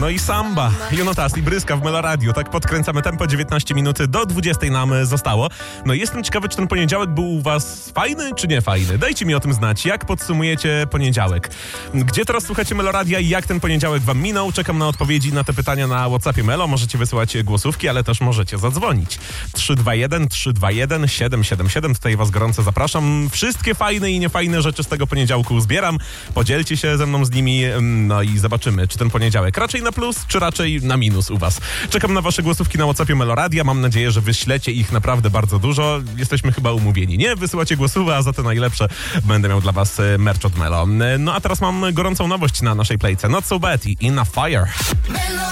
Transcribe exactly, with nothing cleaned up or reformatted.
No i samba, Jonatas i Bryska w Meloradiu. Tak podkręcamy tempo, dziewiętnaście minut do dwudziestej nam zostało. No i jestem ciekawy, czy ten poniedziałek był u was fajny, czy nie fajny. Dajcie mi o tym znać, jak podsumujecie poniedziałek. Gdzie teraz słuchacie Meloradia i jak ten poniedziałek wam minął? Czekam na odpowiedzi na te pytania na WhatsAppie Melo. Możecie wysyłać głosówki, ale też możecie zadzwonić. trzy dwa jeden, trzy dwa jeden, siedem siedem siedem. Tutaj was gorąco zapraszam. Wszystkie fajne i niefajne rzeczy z tego poniedziałku zbieram. Podzielcie się ze mną z nimi, no i zobaczymy, czy ten poniedziałek raczej na plus, czy raczej na minus u was. Czekam na wasze głosówki na WhatsAppie Meloradia. Mam nadzieję, że wyślecie ich naprawdę bardzo dużo. Jesteśmy chyba umówieni. Nie? Wysyłacie głosówki, a za te najlepsze będę miał dla was merch od Melo. No a teraz mam gorącą nowość na naszej playce. Not So Bad i In A Fire.